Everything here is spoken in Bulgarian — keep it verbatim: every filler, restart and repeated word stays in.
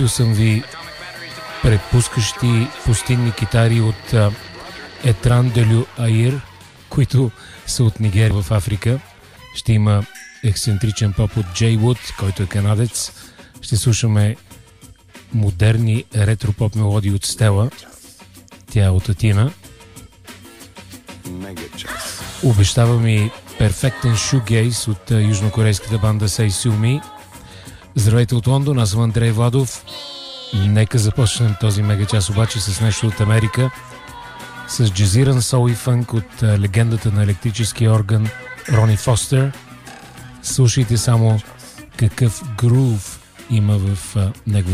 съм ви препускащи пустинни китари от Етран Делю Аир, които са от Нигерия в Африка. Ще има ексцентричен поп от Джей Вуд, който е канадец. Ще слушаме модерни ретро-поп мелодии от Стела. Тя е от Атина. Обещава ми перфектен шугейс от южнокорейската банда Say Sue Me. Здравейте от Лондон, аз съм Андрей Владов. Нека започнем този мегачас обаче с нещо от Америка. С джазиран сол и фънк от легендата на електрическия орган Рони Фостер. Слушайте само какъв грув има в него.